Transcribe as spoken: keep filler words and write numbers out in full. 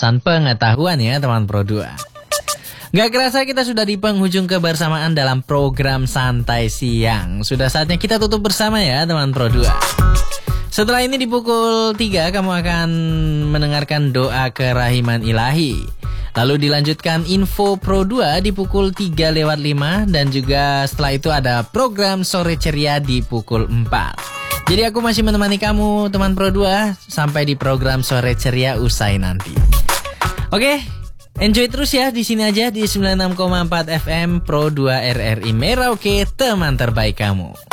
wawasan pengetahuan ya teman Pro dua. Gak kerasa kita sudah di penghujung kebersamaan dalam program Santai Siang. Sudah saatnya kita tutup bersama ya teman Pro dua. Setelah ini di pukul tiga kamu akan mendengarkan doa kerahiman ilahi. Lalu dilanjutkan info Pro dua di pukul tiga lewat lima. Dan juga setelah itu ada program Sore Ceria di pukul empat. Jadi aku masih menemani kamu teman Pro dua sampai di program Sore Ceria usai nanti. Oke, enjoy terus ya di sini aja di sembilan puluh enam koma empat F M Pro dua R R I Merauke, teman terbaik kamu.